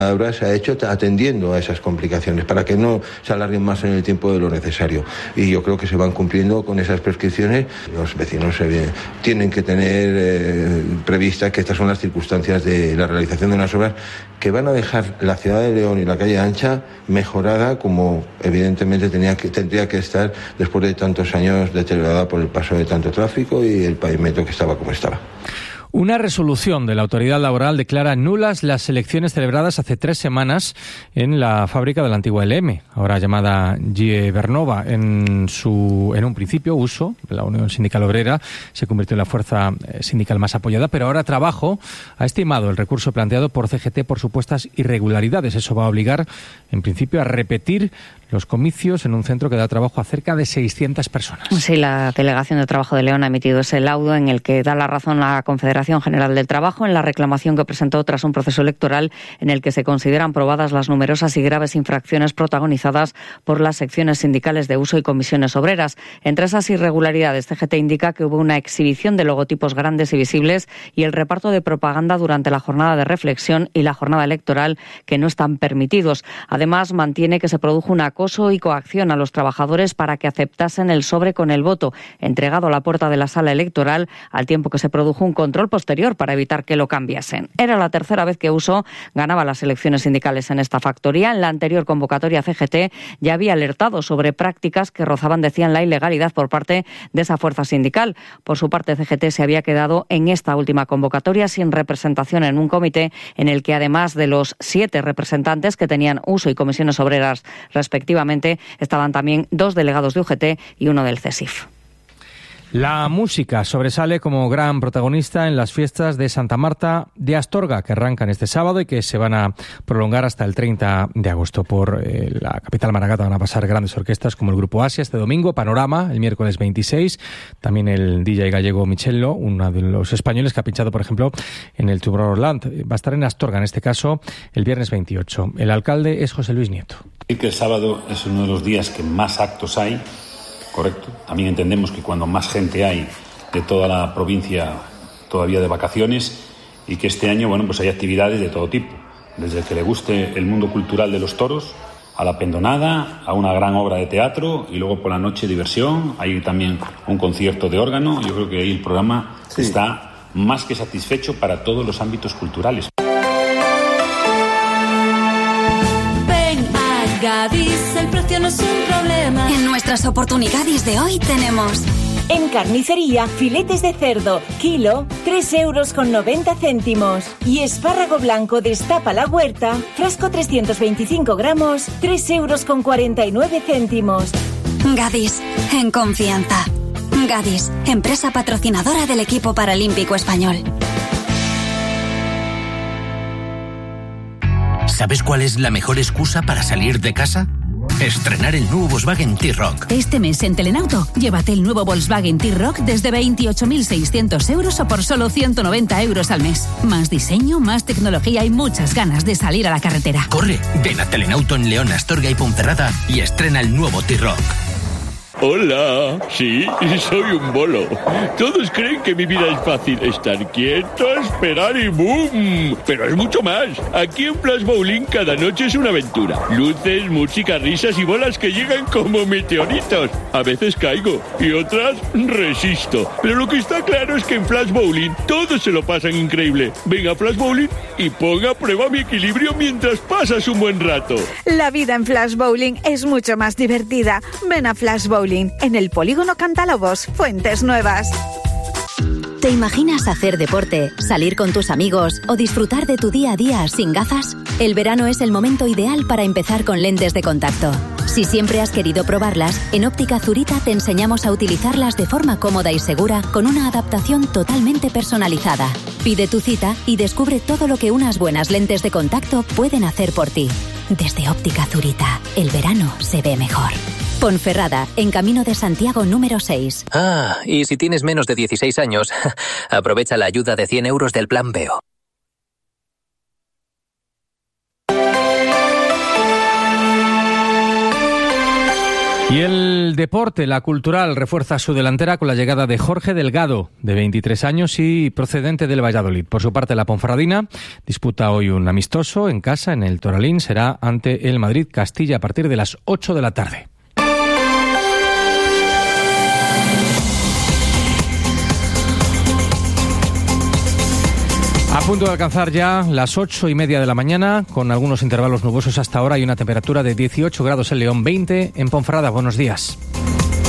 La obra se ha hecho atendiendo a esas complicaciones para que no se alarguen más en el tiempo de lo necesario, y yo creo que se van cumpliendo con esas prescripciones. Los vecinos tienen que tener previstas que estas son las circunstancias de la realización de unas obras que van a dejar la ciudad de León y la calle Ancha mejorada, como evidentemente tendría que estar después de tantos años deteriorada por el paso de tanto tráfico y el pavimento que estaba como estaba. Una resolución de la Autoridad Laboral declara nulas las elecciones celebradas hace 3 semanas en la fábrica de la antigua LM, ahora llamada GE Vernova. En un principio, Uso, la Unión Sindical Obrera, se convirtió en la fuerza sindical más apoyada, pero ahora Trabajo ha estimado el recurso planteado por CGT por supuestas irregularidades. Eso va a obligar, en principio, a repetir los comicios en un centro que da trabajo a cerca de 600 personas. Sí, la Delegación de Trabajo de León ha emitido ese laudo en el que da la razón a la Confederación General del Trabajo en la reclamación que presentó tras un proceso electoral en el que se consideran probadas las numerosas y graves infracciones protagonizadas por las secciones sindicales de Uso y comisiones obreras. Entre esas irregularidades, CGT indica que hubo una exhibición de logotipos grandes y visibles y el reparto de propaganda durante la jornada de reflexión y la jornada electoral que no están permitidos. Además, mantiene que se produjo una acoso y coacción a los trabajadores para que aceptasen el sobre con el voto entregado a la puerta de la sala electoral, al tiempo que se produjo un control posterior para evitar que lo cambiasen. Era la tercera vez que Uso ganaba las elecciones sindicales en esta factoría. En la anterior convocatoria, CGT ya había alertado sobre prácticas que rozaban, decían, la ilegalidad por parte de esa fuerza sindical. Por su parte, CGT se había quedado en esta última convocatoria sin representación en un comité en el que, además de los 7 representantes que tenían Uso y comisiones obreras respectivamente, estaban también 2 delegados de UGT y 1 del CESIF. La música sobresale como gran protagonista en las fiestas de Santa Marta de Astorga, que arrancan este sábado y que se van a prolongar hasta el 30 de agosto. Por la capital Maragata van a pasar grandes orquestas como el Grupo Asia este domingo, Panorama el miércoles 26, también el DJ gallego Michello, uno de los españoles que ha pinchado, por ejemplo, en el Tomorrowland. Va a estar en Astorga, en este caso, el viernes 28. El alcalde es José Luis Nieto. Y que el sábado es uno de los días que más actos hay. Correcto. También entendemos que cuando más gente hay de toda la provincia todavía de vacaciones, y que este año, bueno, pues hay actividades de todo tipo, desde el que le guste el mundo cultural de los toros, a la pendonada, a una gran obra de teatro, y luego por la noche diversión, hay también un concierto de órgano. Yo creo que ahí el programa está más que satisfecho para todos los ámbitos culturales. Gadis, el precio no es un problema. En nuestras oportunidades de hoy tenemos... En carnicería, filetes de cerdo, kilo, 3,90 €. Y espárrago blanco destapa la huerta, frasco 325 gramos, 3,49 €. Gadis, en confianza. Gadis, empresa patrocinadora del equipo paralímpico español. ¿Sabes cuál es la mejor excusa para salir de casa? Estrenar el nuevo Volkswagen T-Roc. Este mes en Telenauto, llévate el nuevo Volkswagen T-Roc desde 28.600 € o por solo 190 € al mes. Más diseño, más tecnología y muchas ganas de salir a la carretera. Corre, ven a Telenauto en León, Astorga y Ponferrada y estrena el nuevo T-Roc. Hola, sí, soy un bolo. Todos creen que mi vida es fácil. Estar quieto, esperar y ¡boom! Pero es mucho más. Aquí en Flash Bowling cada noche es una aventura. Luces, música, risas y bolas que llegan como meteoritos. A veces caigo y otras resisto. Pero lo que está claro es que en Flash Bowling todos se lo pasan increíble. Ven a Flash Bowling y ponga a prueba mi equilibrio mientras pasas un buen rato. La vida en Flash Bowling es mucho más divertida. Ven a Flash Bowling en el Polígono Cantalobos, Fuentes Nuevas. ¿Te imaginas hacer deporte, salir con tus amigos o disfrutar de tu día a día sin gafas? El verano es el momento ideal para empezar con lentes de contacto. Si siempre has querido probarlas, en Óptica Zurita te enseñamos a utilizarlas de forma cómoda y segura con una adaptación totalmente personalizada. Pide tu cita y descubre todo lo que unas buenas lentes de contacto pueden hacer por ti. Desde Óptica Zurita, el verano se ve mejor. Ponferrada, en Camino de Santiago número 6. Y si tienes menos de 16 años, aprovecha la ayuda de 100 € del Plan BEO. Y el deporte, la Cultural, refuerza su delantera con la llegada de Jorge Delgado, de 23 años y procedente del Valladolid. Por su parte, la Ponferradina disputa hoy un amistoso en casa, en el Toralín. Será ante el Madrid Castilla a partir de las 8 de la tarde. A punto de alcanzar ya las 8:30 de la mañana, con algunos intervalos nubosos hasta ahora y una temperatura de 18 grados en León, 20 en Ponferrada. Buenos días.